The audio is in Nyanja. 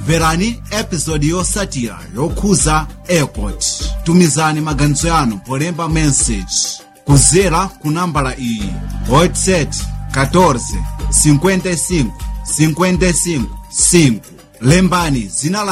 mverani episodi yosatira yokhuza airport. Tumizani maganizo yanu polemba message kuzera ku nambala iyi WhatsApp 14 55 55 5. Lembani zina